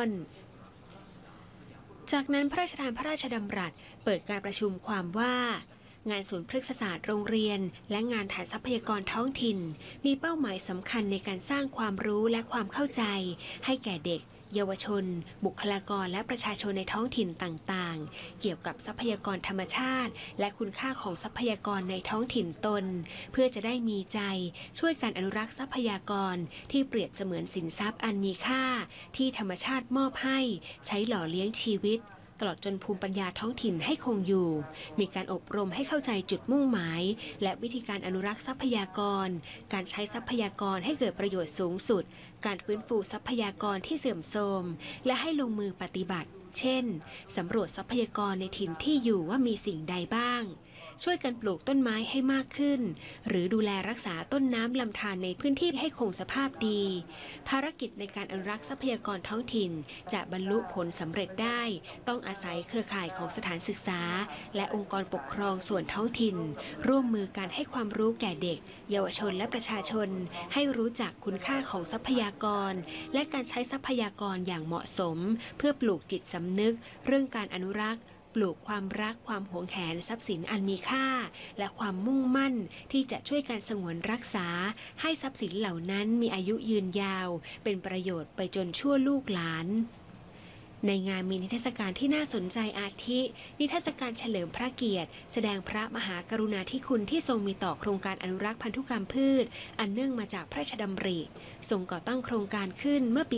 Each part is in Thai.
ต้นจากนั้นพระราชทานพระราชดำรัสเปิดการประชุมความว่างานศูนย์พฤกษศาสตร์โรงเรียนและงานฐานทรัพยากรท้องถิ่นมีเป้าหมายสำคัญในการสร้างความรู้และความเข้าใจให้แก่เด็กเยาวชนบุคลากรและประชาชนในท้องถิ่นต่างๆเกี่ยวกับทรัพยากรธรรมชาติและคุณค่าของทรัพยากรในท้องถิ่นตนเพื่อจะได้มีใจช่วยกันอนุรักษ์ทรัพยากรที่เปรียบเสมือนสินทรัพย์อันมีค่าที่ธรรมชาติมอบให้ใช้หล่อเลี้ยงชีวิตตลอดจนภูมิปัญญาท้องถิ่นให้คงอยู่มีการอบรมให้เข้าใจจุดมุ่งหมายและวิธีการอนุรักษ์ทรัพยากรการใช้ทรัพยากรให้เกิดประโยชน์สูงสุดการฟื้นฟูทรัพยากรที่เสื่อมโทรมและให้ลงมือปฏิบัติเช่นสำรวจทรัพยากรในถิ่นที่อยู่ว่ามีสิ่งใดบ้างช่วยกันปลูกต้นไม้ให้มากขึ้นหรือดูแลรักษาต้นน้ำลำธารในพื้นที่ให้คงสภาพดีภารกิจในการอนุรักษ์ทรัพยากรท้องถิ่นจะบรรลุผลสำเร็จได้ต้องอาศัยเครือข่ายของสถานศึกษาและองค์กรปกครองส่วนท้องถิ่นร่วมมือกันให้ความรู้แก่เด็กเยาวชนและประชาชนให้รู้จักคุณค่าของทรัพยากรและการใช้ทรัพยากรอย่างเหมาะสมเพื่อปลูกจิตสำนึกเรื่องการอนุรักษ์ปลูกความรักความหวงแหนทรัพย์สินอันมีค่าและความมุ่งมั่นที่จะช่วยกันสงวนรักษาให้ทรัพย์สินเหล่านั้นมีอายุยืนยาวเป็นประโยชน์ไปจนชั่วลูกหลานในงานมีนิทรรศการที่น่าสนใจอาทินิทรรศการเฉลิมพระเกียรติแสดงพระมหากรุณาธิคุณที่ทรงมีต่อโครงการอนุรักษ์พันธุกรรมพืชอันเนื่องมาจากพระราชดำริทรงก่อตั้งโครงการขึ้นเมื่อปี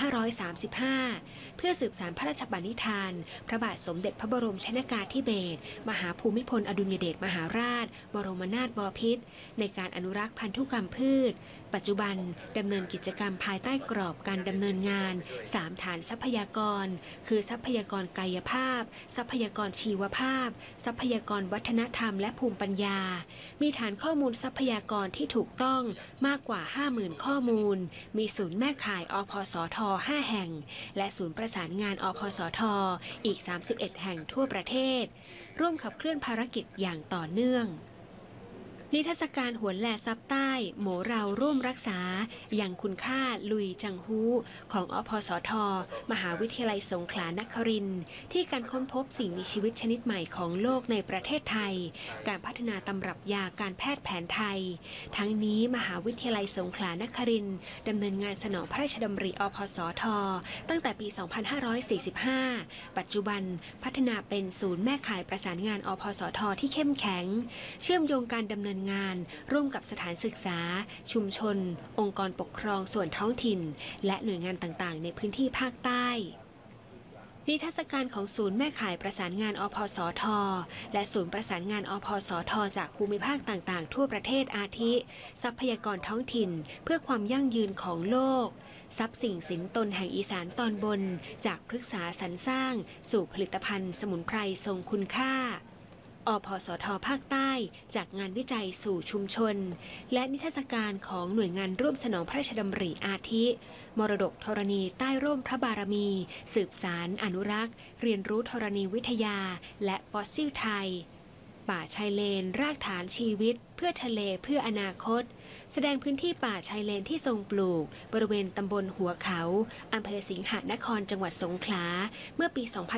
2535 เพื่อสืบสานพระราชปณิธานพระบาทสมเด็จพระบรมชนกาธิเบศรมหาภูมิพลอดุลยเดชมหาราชบรมนาถบพิตรในการอนุรักษ์พันธุกรรมพืชปัจจุบันดำเนินกิจกรรมภายใต้กรอบการดำเนินงาน3ฐานทรัพยากรคือทรัพยากรกายภาพทรัพยากรชีวภาพทรัพยากรวัฒนธรรมและภูมิปัญญามีฐานข้อมูลทรัพยากรที่ถูกต้องมากกว่า 50,000 ข้อมูลมีศูนย์แม่ข่ายอพสท 5 แห่งและศูนย์ประสานงานอพสท อีก 31 แห่งทั่วประเทศร่วมขับเคลื่อนภารกิจอย่างต่อเนื่องนิทรรศการหวนแลซับใต้โหมเราร่วมรักษาอย่างคุณค่าลุยจังฮูของอพสท มหาวิทยาลัยสงขลานครินทร์ที่การค้นพบสิ่งมีชีวิตชนิดใหม่ของโลกในประเทศไทยการพัฒนาตำรับยาการแพทย์แผนไทยทั้งนี้มหาวิทยาลัยสงขลานครินทร์ดำเนินงานสนองพระราชดำริอพสท ตั้งแต่ปี 2545 ปัจจุบันพัฒนาเป็นศูนย์แม่ข่ายประสานงานอพสท ที่เข้มแข็งเชื่อมโยงการดำเนินงานร่วมกับสถานศึกษาชุมชนองค์กรปกครองส่วนท้องถิ่นและหน่วยงานต่างๆในพื้นที่ภาคใต้นิทรรศการของศูนย์แม่ข่ายประสานงานอพสทและศูนย์ประสานงานอพสทจากภูมิภาคต่างๆทั่วประเทศอาทิทรัพยากรท้องถิ่นเพื่อความยั่งยืนของโลกทรัพย์สิ่งสินตนแห่งอีสานตอนบนจากพฤกษาสรรสร้างสู่ผลิตภัณฑ์สมุนไพรทรงคุณค่าอพสทภาคใต้จากงานวิจัยสู่ชุมชนและนิทรรศการของหน่วยงานร่วมสนองพระราชดำริอาทิมรดกธรณีใต้ร่มพระบารมีสืบสารอนุรักษ์เรียนรู้ธรณีวิทยาและฟอสซิลไทยป่าชายเลนรากฐานชีวิตเพื่อทะเลเพื่ออนาคตแสดงพื้นที่ป่าชายเลนที่ทรงปลูกบริเวณตำบลหัวเขาอำเภอสิงหนครจังหวัดสงขลาเมื่อปี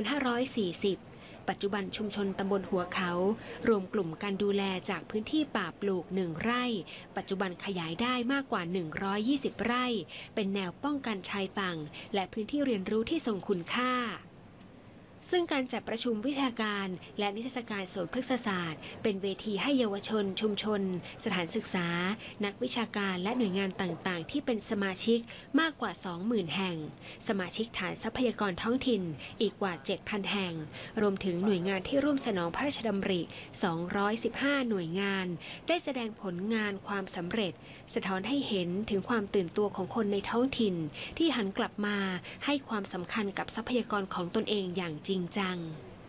2540ปัจจุบันชุมชนตำบลหัวเขารวมกลุ่มการดูแลจากพื้นที่ป่าปลูก1ไร่ปัจจุบันขยายได้มากกว่า120ไร่เป็นแนวป้องกันชายฝั่งและพื้นที่เรียนรู้ที่ทรงคุณค่าซึ่งการจัดประชุมวิชาการและนิทรรศการสวนพฤกษศาสตร์เป็นเวทีให้เยาวชนชุมชนสถานศึกษานักวิชาการและหน่วยงานต่างๆที่เป็นสมาชิกมากกว่า 20,000 แห่งสมาชิกฐานทรัพยากรท้องถิ่นอีกกว่า 7,000 แห่งรวมถึงหน่วยงานที่ร่วมสนองพระราชดำริ215 หน่วยงานได้แสดงผลงานความสำเร็จสะท้อนให้เห็นถึงความตื่นตัวของคนในท้องถิ่นที่หันกลับมาให้ความสำคัญกับทรัพยากรของตนเองอย่างจริงจัง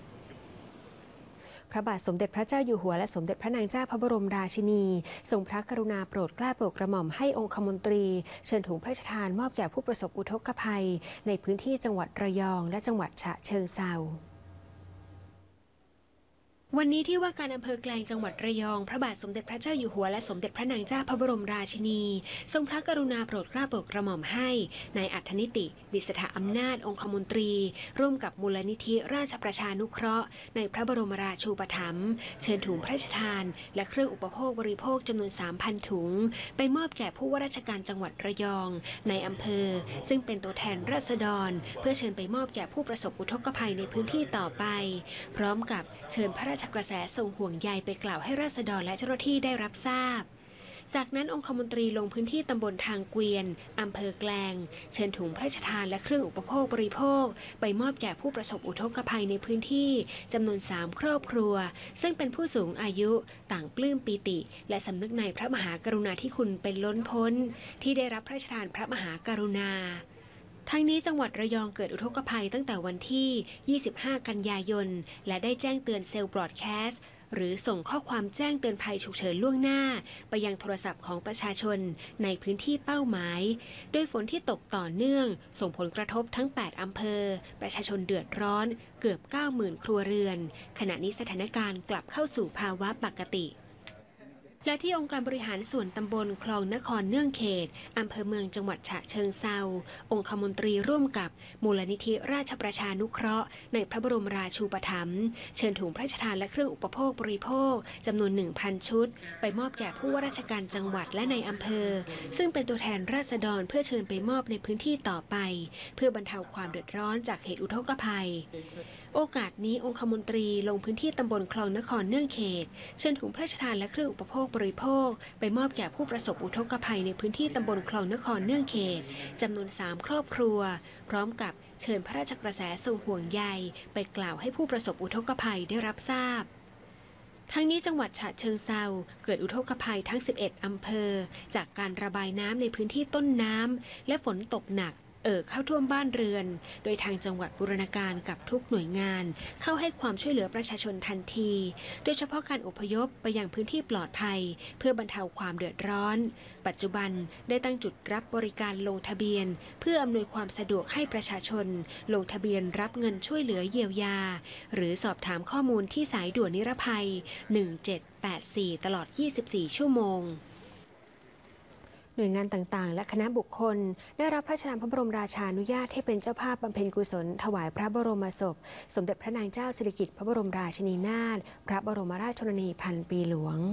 พระบาทสมเด็จพระเจ้าอยู่หัวและสมเด็จพระนางเจ้าพระบรมราชินีทรงพระกรุณาโปรดเกล้าโปรดกระหม่อมให้องคมนตรีเชิญถุงพระราชทานมอบแก่ผู้ประสบอุทกภัยในพื้นที่จังหวัดระยองและจังหวัดฉะเชิงเทราวันนี้ที่ว่าการอำเภอแกลงจังหวัดระยองพระบาทสมเด็จพระเจ้าอยู่หัวและสมเด็จพระนางเจ้าพระบรมราชินีทรงพระกรุณาโปรดเกล้าโปรดกระหม่อมให้นายอัธนิติดิษฐาอำนาจองคมนตรีร่วมกับมูลนิธิราชประชานุเคราะห์ในพระบรมราชูปถัมภ์เชิญถุงพระราชทานและเครื่องอุปโภคบริโภคจำนวน 3,000 ถุงไปมอบแก่ผู้ว่าราชการจังหวัดระยองในอำเภอซึ่งเป็นตัวแทนราษฎรเพื่อเชิญไปมอบแก่ผู้ประสบอุทกภัยในพื้นที่ต่อไปพร้อมกับเชิญพระราชกระแสทรงห่วงใยไปกล่าวให้ราษฎรและเจ้าหน้าที่ได้รับทราบจากนั้นองคมนตรีลงพื้นที่ตำบลทางเกวียนอำเภอแกลงเชิญถุงพระราชทานและเครื่องอุปโภคบริโภคไปมอบแก่ผู้ประสบอุทกภัยในพื้นที่จำนวน 3 ครอบครัวซึ่งเป็นผู้สูงอายุต่างปลื้มปีติและสำนึกในพระมหากรุณาธิคุณเป็นล้นพ้นที่ได้รับพระราชทานพระมหากรุณาทั้งนี้จังหวัดระยองเกิดอุทกภัยตั้งแต่วันที่ 25 กันยายนและได้แจ้งเตือนเซลล์บรอดแคสต์หรือส่งข้อความแจ้งเตือนภัยฉุกเฉินล่วงหน้าไปยังโทรศัพท์ของประชาชนในพื้นที่เป้าหมายโดยฝนที่ตกต่อเนื่องส่งผลกระทบทั้ง 8 อำเภอประชาชนเดือดร้อนเกือบ 90,000 ครัวเรือนขณะนี้สถานการณ์กลับเข้าสู่ภาวะปกติและที่องค์การบริหารส่วนตำบลคลองนครเนื่องเขตอำเภอเมืองจังหวัดฉะเชิงเซาองคมนตรีร่วมกับมูลนิธิราชประชานุเคราะห์ในพระบรมราชูปถัมภ์เชิญถุงพระราชทานและเครื่องอุปโภคบริโภคจำนวน 1,000 ชุดไปมอบแก่ผู้ว่าราชการจังหวัดและในอำเภอซึ่งเป็นตัวแทนราษฎรเพื่อเชิญไปมอบในพื้นที่ต่อไปเพื่อบรรเทาความเดือดร้อนจากเหตุอุทกภัยโอกาสนี้องคมนตรีลงพื้นที่ตำบลคลองนครเนื่องเขตเชิญถุงพระราชทานและเครื่องอุปโภคบริโภคไปมอบแก่ผู้ประสบอุทกภัยในพื้นที่ตำบลคลองนครเนื่องเขตจำนวน 3 ครอบครัวพร้อมกับเชิญพระราชกระแสทรงห่วงใยไปกล่าวให้ผู้ประสบอุทกภัยได้รับทราบทั้งนี้จังหวัดฉะเชิงเซาเกิดอุทกภัยทั้ง 11 อำเภอจากการระบายน้ำในพื้นที่ต้นน้ำและฝนตกหนักเข้าท่วมบ้านเรือนโดยทางจังหวัดบูรณาการกับทุกหน่วยงานเข้าให้ความช่วยเหลือประชาชนทันทีโดยเฉพาะการอพยพไปยังพื้นที่ปลอดภัยเพื่อบรรเทาความเดือดร้อนปัจจุบันได้ตั้งจุดรับบริการลงทะเบียนเพื่ออำนวยความสะดวกให้ประชาชนลงทะเบียนรับเงินช่วยเหลือเยียวยาหรือสอบถามข้อมูลที่สายด่วนนิรภัย1784ตลอด24ชั่วโมงหน่วยงานต่างๆและคณะบุคคลได้รับพระราชทานพระบรมราชานุญาตให้เป็นเจ้าภาพบำเพ็ญกุศลถวายพระบรมศพสมเด็จพระนางเจ้าสิริกิติ์พระบรมราชินีนาถพระบรมราชชนนีพันปีหลวง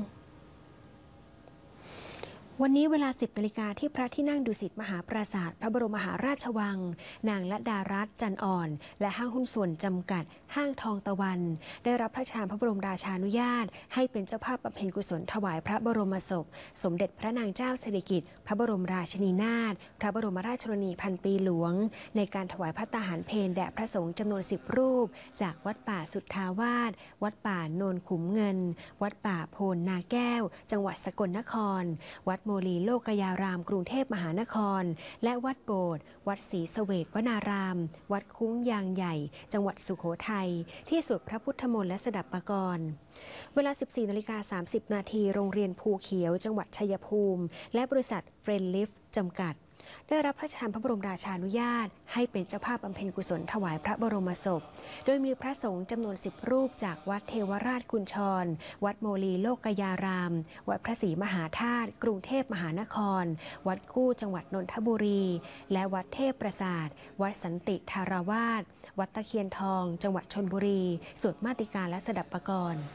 วันนี้เวลา 10 นาฬิกาที่พระที่นั่งดุสิตมหาปราสาทพระบรมมหาราชวังนางละดารัตน์จันอ่อนและห้างหุ้นส่วนจำกัดห้างทองตะวันได้รับพระราชทานพระบรมราชานุญาตให้เป็นเจ้าภาพบำเพ็ญกุศลถวายพระบรมศพสมเด็จพระนางเจ้าสิริกิติ์พระบรมราชินีนาถพระบรมราชชนนีพันปีหลวงในการถวายพระตาหารเพลแด่พระสงฆ์จำนวน 10 รูปจากวัดป่าสุทธาวาสวัดป่าโนนขุมเงินวัดป่าโพนนาแก้วจังหวัดสกลนครวัดโมลีโลกยารามกรุงเทพมหานครและวัดโบสถ์วัดศรีเสวตวนารามวัดคุ้งยางใหญ่จังหวัดสุโขทัยที่สวดพระพุทธมนต์และสดับปกรณ์เวลา 14:30 นาทีโรงเรียนภูเขียวจังหวัดชัยภูมิและบริษัทเฟรนลิฟจำกัดได้รับพระราชทานพระบรมราชานุญาตให้เป็นเจ้าภาพบำเพ็ญกุศลถวายพระบรมศพโดยมีพระสงฆ์จำนวน 10 รูปจากวัดเทวราชกุญชรวัดโมลีโลกยารามวัดพระศรีมหาธาตุกรุงเทพมหานครวัดกู้จังหวัดนนทบุรีและวัดเทพประสาทวัดสันติธาราวาสวัดตะเคียนทองจังหวัดชลบุรีสวดมาติกาและสดับปกรณ์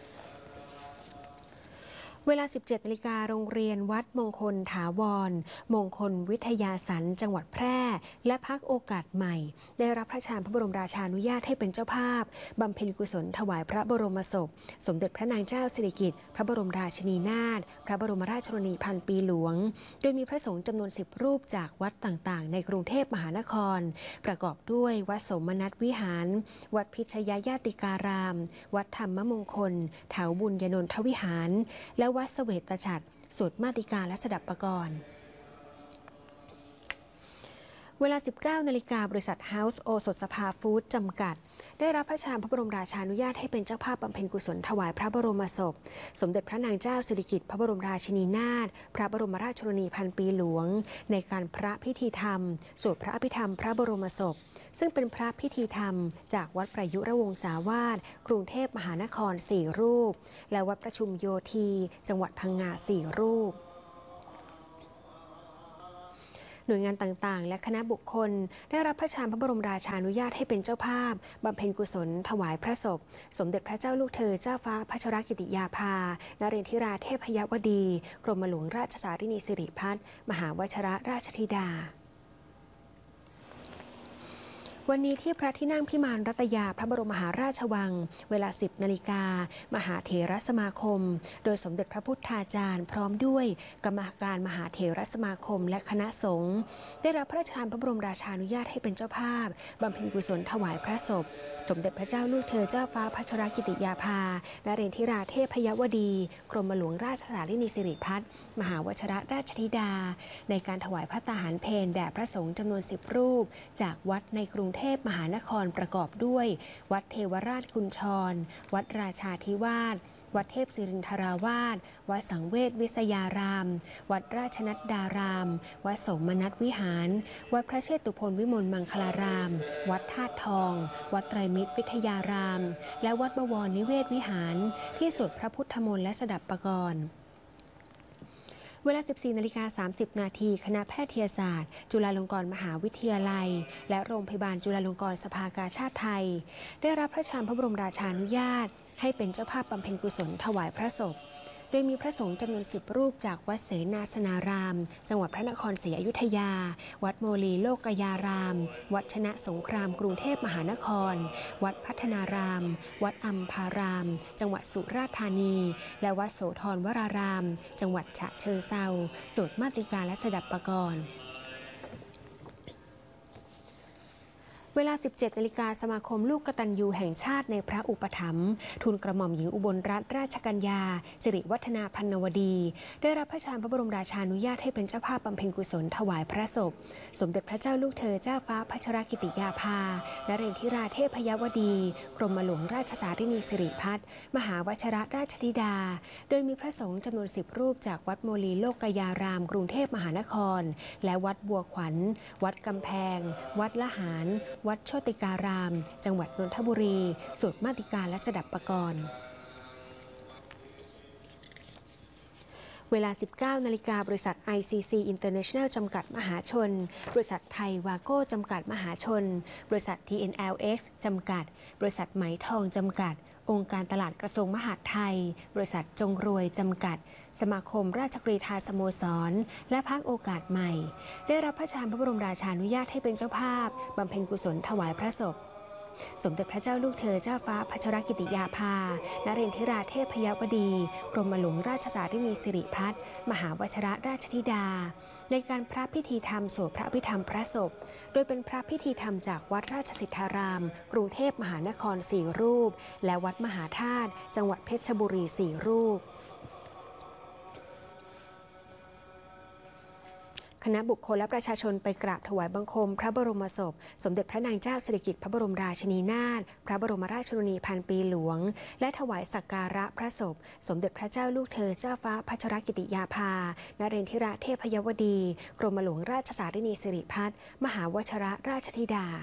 เวลา 17 นาฬิกาโรงเรียนวัดมงคลถาวรมงคลวิทยาสันจังหวัดแพร่และพักโอกาสใหม่ได้รับพระราชทานพระบรมราชานุญาตให้เป็นเจ้าภาพบำเพ็ญกุศลถวายพระบรมศพสมเด็จพระนางเจ้าสิริกิติ์พระบรมราชินีนาถพระบรมราชชนนีพันปีหลวงโดยมีพระสงฆ์จำนวน 10 รูปจากวัดต่างๆในกรุงเทพมหานครประกอบด้วยวัดสมนัสวิหารวัดพิชยญาติการามวัดธรรมมงคลเถาบุญยนนทวิหารและวัดเสวตฉัตรสวดมาติกาและสดับปกรณ์เวลา 19 นาฬิกาบริษัทเฮาส์โอสถสภาฟู้ดจำกัดได้รับพระราชทานพระบรมราชานุญาตให้เป็นเจ้าภาพบำเพ็ญกุศลถวายพระบรมศพสมเด็จพระนางเจ้าสิริกิติ์พระบรมราชินีนาถพระบรมราชชนนีพันปีหลวงในการพระพิธีธรรมสวดพระอภิธรรมพระบรมศพซึ่งเป็นพระพิธีธรรมจากวัดประยุรวงศาวาสกรุงเทพมหานคร4รูปและวัดประชุมโยธีจังหวัดพังงา4รูปหน่วยงานต่างๆและคณะบุคคลได้รับพระราชทานพระบรมราชานุญาตให้เป็นเจ้าภาพบำเพ็ญกุศลถวายพระศพสมเด็จพระเจ้าลูกเธอเจ้าฟ้าพัชรกิติยาภานเรนทิราเทพยวดีกรมหลวงราชสารินีสิริพัฒน์มหาวชิรราชธิดาวันนี้ที่พระที่นั่งพิมานรัตยาพระบรมมหาราชวังเวลา 10 นาฬิกามหาเถรสมาคมโดยสมเด็จพระพุทธาจารย์พร้อมด้วยกรรมการมหาเถรสมาคมและคณะสงฆ์ได้รับพระราชทานพระบรมราชานุญาตให้เป็นเจ้าภาพบำเพ็ญกุศลถวายพระศพสมเด็จพระเจ้าลูกเธอเจ้าฟ้าพัชรกิติยาภานเรนทิราเทพยวดีกรมหลวงราชสารินีสิริพัฒน์มหาวชิรราชธิดาในการถวายพระตาหารเพลแด่พระสงฆ์จำนวน10รูปจากวัดในกรุงเทพมหานครประกอบด้วยวัดเทวราชกุญชรวัดราชาธิวาสวัดเทพศิรินทราวาสวัดสังเวชวิทยารามวัดราชนัดดารามวัดสมนัตวิหารวัดพระเชตุพนวิมลมังคลารามวัดธาตุทองวัดไตรมิตรวิทยารามและวัดบวรนิเวศวิหารที่สวดพระพุทธมนต์และสดับปกรณ์เวลา 14:30 นาทีคณะแพทยศาสตร์จุฬาลงกรณ์มหาวิทยาลัยและโรงพยาบาลจุฬาลงกรณ์สภากาชาดไทยได้รับพระราชทานพระบรมราชานุญาตให้เป็นเจ้าภาพบำเพ็ญกุศลถวายพระศพโดยมีพระสงฆ์จำนวน10รูปจากวัดเสนาสนารามจังหวัดพระนครศรีอยุธยาวัดโมลีโลกยารามวัดชนะสงครามกรุงเทพมหานครวัดพัฒนารามวัดอัมพารามจังหวัดสุราษฎร์ธานีและวัดโสธรวรารามจังหวัดฉะเชิงเทราสวดมาติกาและสดับปกรณ์เวลา 17 นาฬิกาสมาคมลูกกตัญญูแห่งชาติในพระอุปถัมภ์ทูลกระหม่อมหญิงอุบลรัตนราชกัญญาสิริวัฒนาพันนวดีได้รับพระราชทานพระบรมราชานุญาตให้เป็นเจ้าภาพบำเพ็ญกุศลถวายพระศพสมเด็จพระเจ้าลูกเธอเจ้าฟ้าพัชรกิติยาภานเรนทิราเทพยวดีกรมหลวงราชสารินีสิริพัฒน์มหาวชิรราชธิดาโดยมีพระสงฆ์จำนวน10รูปจากวัดโมลีโลกยารามกรุงเทพมหานครและวัดบัวขวัญวัดกำแพงวัดละหารวัดโชติการามจังหวัดนนทบุรีสวดมาติกาและสดับปกรณ์เวลา 19 นาฬิกาบริษัท ICC International จำกัดมหาชนบริษัทไทยวาโก้จำกัดมหาชนบริษัท TNLX จำกัดบริษัทไหมทองจำกัดองค์การตลาดกระทรวงมหาดไทยบริษัทจงรวยจำกัดสมาคมราชกรีฑาสโมสรและพรรคโอกาสใหม่ได้รับพระราชทานพระบรมราชานุญาตให้เป็นเจ้าภาพบำเพ็ญกุศลถวายพระศพสมเด็จพระเจ้าลูกเธอเจ้าฟ้าพัชรกิติยาภานเรนทิราเทพยวดีกรมหลวงราชสารินีสิริพัฒน์มหาวชิรราชธิดาในการพระพิธีธรรมสวดพระอภิธรรมพระศพโดยเป็นพระพิธีธรรมจากวัดราชสิทธารามกรุงเทพมหานคร4รูปและวัดมหาธาตุจังหวัดเพชรบุรี4รูปคณะบุคคลและประชาชนไปกราบถวายบังคมพระบรมศพสมเด็จพระนางเจ้าสิริกิติ์พระบรมราชินีนาถพระบรมราชชนนีพันปีหลวงและถวายสักการะพระศพสมเด็จพระเจ้าลูกเธอเจ้าฟ้าพัชรกิติยาภานเรนทิราเทพยวดีกรมหลวงราชสารินีสิริพัฒน์มหาวชิรราชธิดา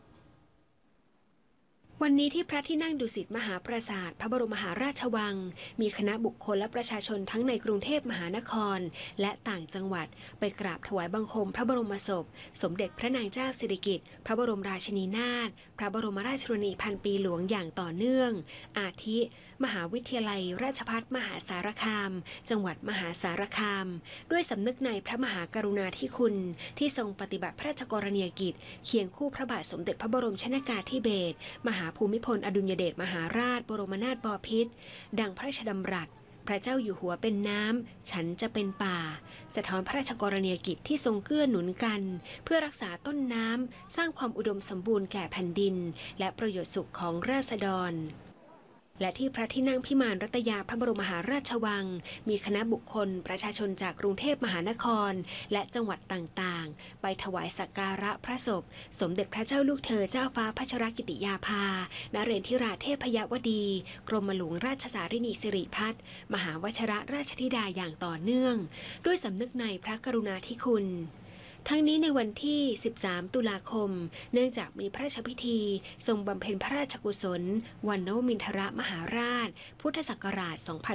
วันนี้ที่พระที่นั่งดุสิตมหาปราสาทพระบรมมหาราชวังมีคณะบุคคลและประชาชนทั้งในกรุงเทพมหานครและต่างจังหวัดไปกราบถวายบังคมพระบรมศพสมเด็จพระนางเจ้าสิริกิติ์พระบรมราชินีนาถพระบรมราชชนนีพันปีหลวงอย่างต่อเนื่องอาทิมหาวิทยาลัยราชภัฏมหาสารคามจังหวัดมหาสารคามด้วยสำนึกในพระมหากรุณาธิคุณที่ทรงปฏิบัติพระราชกรณียกิจเคียงคู่พระบาทสมเด็จพระบรมชนกาธิเบศรมหาภูมิพลอดุลยเดชมหาราชบรมนาถบพิตรดังพระราชดำรัสพระเจ้าอยู่หัวเป็นน้ำฉันจะเป็นป่าสะท้อนพระราชกรณียกิจที่ทรงเกื้อหนุนกันเพื่อรักษาต้นน้ำสร้างความอุดมสมบูรณ์แก่แผ่นดินและประโยชน์สุขของราษฎรและที่พระที่นั่งพิมานรัตยาพระบรมมหาราชวังมีคณะบุคคลประชาชนจากกรุงเทพมหานครและจังหวัดต่างๆไปถวายสักการะพระศพสมเด็จพระเจ้าลูกเธอเจ้าฟ้าพัชรกิติยาภานเรนทิราเทพยวดีกรมหลวงราชสารินีสิริพัฒน์มหาวชิรราชธิดาอย่างต่อเนื่องด้วยสำนึกในพระกรุณาธิคุณทั้งนี้ในวันที่ 13 ตุลาคม เนื่องจากมีพระราชพิธีทรงบำเพ็ญพระราชกุศลวันนวมินทรมหาราช พุทธศักราช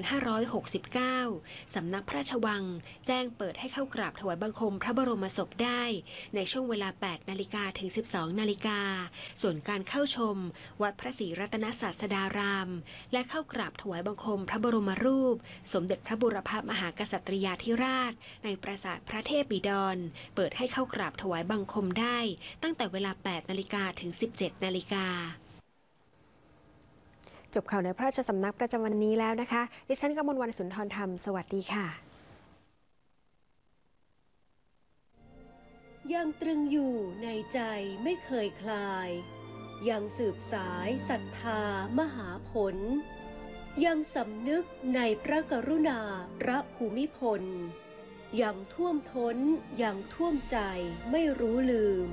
2569 สำนักพระราชวังแจ้งเปิดให้เข้ากราบถวายบังคมพระบรมศพได้ในช่วงเวลา 8 นาฬิกาถึง 12 นาฬิกา ส่วนการเข้าชมวัดพระศรีรัตนศาสดาราม และเข้ากราบถวายบังคมพระบรมรูป สมเด็จพระบูรพมหากษัตริยาธิราชในปราสาทพระเทพบิดรเปิดให้เข้ากราบถวายบังคมได้ตั้งแต่เวลา 8 นาฬิกาถึง 17 นาฬิกาจบข่าวในพระราชสำนักประจำวันนี้แล้วนะคะดิฉันกมลวรรณสุนทรธรรมสวัสดีค่ะยังตรึงอยู่ในใจไม่เคยคลายยังสืบสายศรัทธามหาผลยังสำนึกในพระกรุณาพระภูมิพลยังท่วมท้นยังท่วมใจไม่รู้ลืม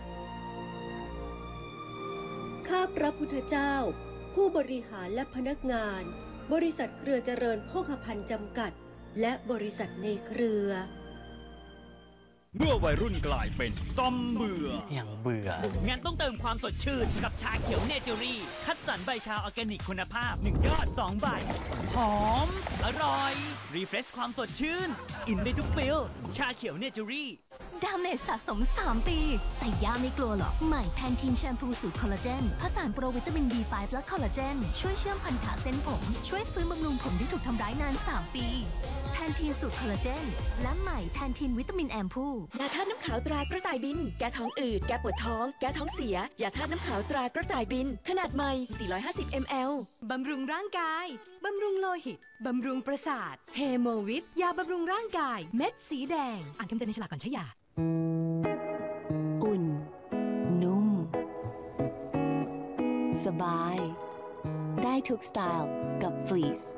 ข้าพระพุทธเจ้าผู้บริหารและพนักงานบริษัทเครือเจริญโภคภัณฑ์จำกัดและบริษัทในเครือเมื่อวัยรุ่นกลายเป็นซอมเบื่ออย่างเบื่องั้นต้องเติมความสดชื่นกับชาเขียวเนเจอรี่คัดสรรใบชาออร์แกนิกคุณภาพ1 ยอด 2 ใบหอมอร่อยรีเฟรชความสดชื่นอินได้ทุกฟิลชาเขียวเนเจอรี่ดาเมจสะสม3 ปีแต่ย่าไม่กลัวหรอกใหม่แพนทีนแชมพูสูตรคอลลาเจนผสานโปรวิตามิน B5 และคอลลาเจนช่วยเชื่อมพันธะเส้นผมช่วยฟื้นบำรุงผมที่ถูกทำร้ายนาน3 ปีแพนทีนสูตรคอลลาเจนและใหม่แพนทีนวิตามินแอมพูยาธาตุน้ำขาวตรากระต่ายบินแก้ท้องอืดแก้ปวดท้องแก้ท้องเสียยาธาตุน้ำขาวตรากระต่ายบินขนาดใหม่450 ml บำรุงร่างกายบำรุงโลหิตบำรุงประสาทเฮโมวิทยาบำรุงร่างกายเม็ดสีแดงอ่านคำเตือนในฉลากก่อนใช้ยาอุ่นนุ่มสบายได้ทุกสไตล์กับฟลีซ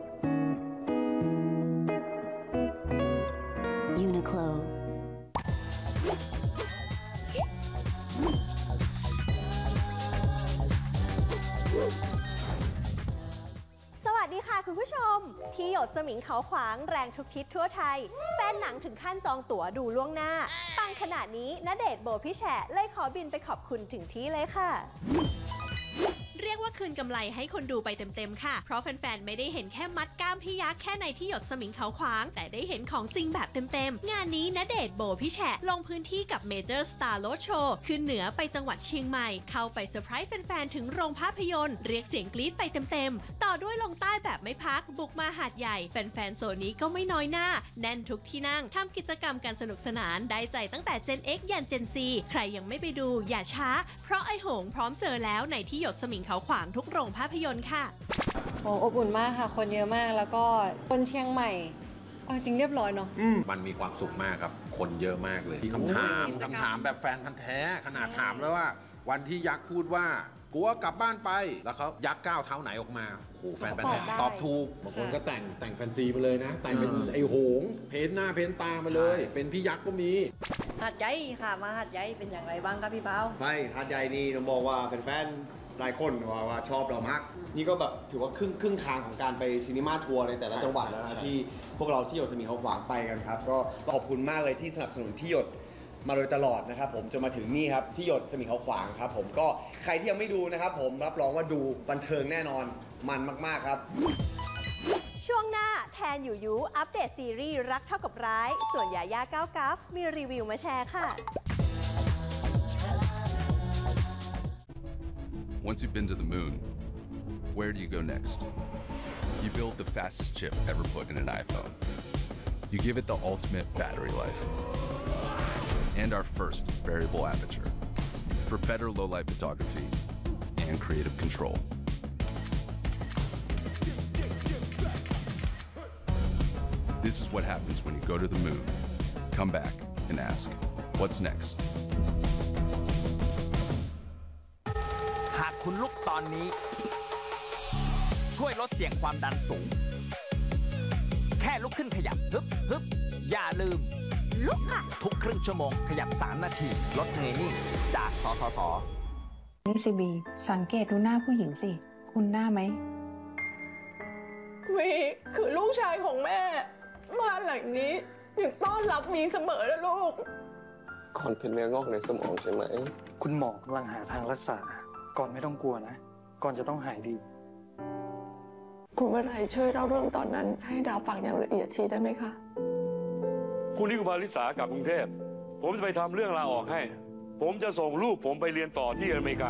ยูนิโคลสวัสดีค่ะคุณผู้ชมที่หยดสมิงเขาขวางแรงทุกทิศทั่วไทยแฟนหนังถึงขั้นจองตั๋วดูล่วงหน้าปังขนาดนี้ณเดชน์โบพี่แฉะเลยขอบินไปขอบคุณถึงที่เลยค่ะเรียกว่าคืนกำไรให้คนดูไปเต็มๆค่ะเพราะแฟนๆไม่ได้เห็นแค่มัดกล้ามพี่ยักษ์แค่ในที่หยดสมิงเขาขวางแต่ได้เห็นของจริงแบบเต็มๆงานนี้ณเดชน์โบพี่แฉะลงพื้นที่กับเมเจอร์สตาร์โรดโชว์ขึ้นเหนือไปจังหวัดเชียงใหม่เข้าไปเซอร์ไพรส์แฟนๆถึงโรงภาพยนตร์เรียกเสียงกรี๊ดไปเต็มๆต่อด้วยลงใต้แบบไม่พักบุกมาหาดใหญ่แฟนๆโซนนี้ก็ไม่น้อยหน้าแน่นทุกที่นั่งทำกิจกรรมกันสนุกสนานได้ใจตั้งแต่ Gen X ยัน Gen Z ใครยังไม่ไปดูอย่าช้าเพราะไอหงพร้อมเจอแล้วในที่หยดสมิงเขาขวางทุกโรงภาพยนตร์ค่ะโอ้อบอุ่นมากค่ะคนเยอะมากแล้วก็คนเชียงใหม่จริงเรียบร้อยเนาะมันมีความสุขมากครับคนเยอะมากเลยที่คำถามแบบแฟนพันธ์แท้ขนาดถามแล้วว่าวันที่ยักษ์พูดว่ากลัวกลับบ้านไปแล้วเขายักษ์ก้าวเท้าไหนออกมาโอ้โหแฟนพันธ์แท้ตอบถูกบางคนก็แต่งแฟนซีมาเลยนะแต่งเป็นไอ้โหงเพ้นหน้าเพ้นตามาเลยเป็นพี่ยักษ์ก็มีหาดใหญ่ค่ะมาหาดใหญ่เป็นอย่างไรบ้างครับพี่เปาไม่หาดใหญ่นี่ต้องบอกว่าเป็นแฟนหลายคนว่าชอบเรามากนี่ก็แบบถือว่าครึ่งทางของการไปซีนีมาทัวร์ในแต่ละจังหวัดแล้วนะที่พวกเราที่หยดสมิงเขาขวางไปกันครับก็ขอบคุณมากเลยที่สนับสนุนที่หยดมาโดยตลอดนะครับผมจนมาถึงนี่ครับที่หยดสมิงเขาขวางครับผมก็ใครที่ยังไม่ดูนะครับผมรับรองว่าดูบันเทิงแน่นอนมันมากๆครับช่วงหน้าแทนอยู่ยูอัปเดตซีรีส์รักเท่ากับร้ายส่วนยาย่าก้าวกัฟมีรีวิวมาแชร์ค่ะ Once you've been to the moon, where do you go next? You build the fastest chip ever put in an iPhone. You give it the ultimate battery life. And our first variable aperture for better low-light photography and creative control. This is what happens when you go to the moon, come back, and ask, what's next? หากคุณลุกตอนนี้ช่วยลดเสี่ยงความดันสูงแค่ลุกขึ้นขยับฮึบอย่าลืมลุกค่ะทุกครึ่งชั่วโมงขยับ3 นาทีลดเหนื่อยนิ่งจากสสส. นี่สิบีสังเกตดูหน้าผู้หญิงสิคุณหน้าไหมวีคือลูกชายของแม่บ้านหลังนี้ยังต้อนรับมีเสมอนะลูกก่อนเป็นเนื้องอกในสมองใช่ไหมคุณหมอกำลังหาทางรักษา ก่อนไม่ต้องกลัวนะ ก่อนจะต้องหายดีคุณวรัยช่วยเล่าเรื่องตอนนั้นให้ดาวฟังอย่างละเอียดทีได้ไหมคะคุณนิคุภาลิสากลับกรุงเทพผมจะไปทำเรื่องลาออกให้ ผมจะส่งลูกผมไปเรียนต่อที่อเมริกา